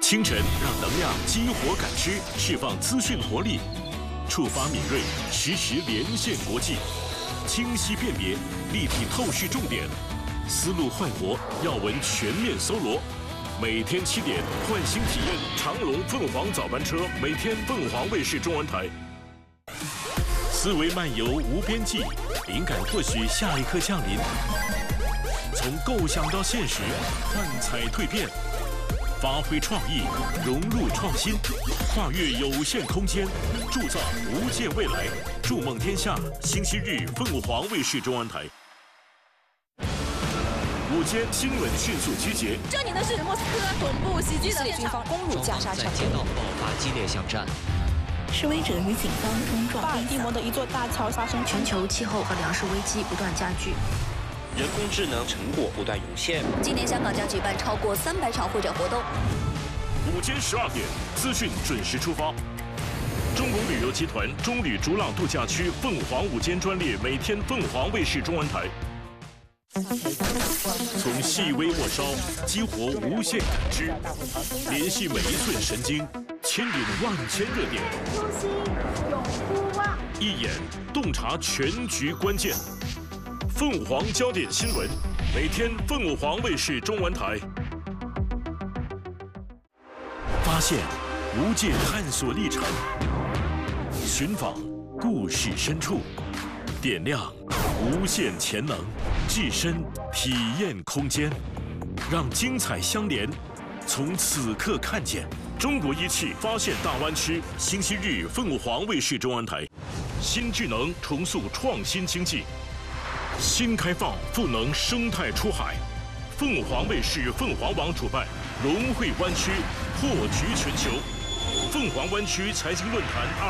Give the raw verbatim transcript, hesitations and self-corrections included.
清晨让能量激活感知，释放资讯活力，触发敏锐，实时连线国际，清晰辨别，立体透视重点，思路焕活，要闻全面搜罗。每天七点，换新体验长隆凤凰早班车，每天凤凰卫视中文台。思维漫游无边际，灵感或许下一刻降临。从构想到现实，幻彩蜕变，发挥创意，融入创新，跨越有限空间，铸造无限未来。筑梦天下，星期日凤凰卫视中文台。午间新闻迅速集结。 这里呢是莫斯科总部袭击的现场， 攻入加沙城， 在街道爆发激烈巷战。 示威者与警方冲撞。 巴尔的摩的一座大桥发生全球气候和粮食危机不断加剧。 人工智能成果不断涌现。 今年香港将举办超过三百场会展活动。 午间十二点，资讯准时出发。中国旅游集团中旅逐朗度假区凤凰午间专列，每天凤凰卫视中文台。从细微末梢激活无限感知，联系每一寸神经，牵引万千热点。 初心永不忘。 一眼洞察全局关键。凤凰焦点新闻，每天凤凰卫视中文台。发现无界探索历程，寻访故事深处，点亮无限潜能，置身体验空间，让精彩相连。从此刻看见中国一汽发现大湾区，星期日凤凰卫视中文台。新智能重塑创新经济，新开放赋能生态出海。凤凰卫视凤凰网主办融汇湾区，破局全球。凤凰湾区财经论坛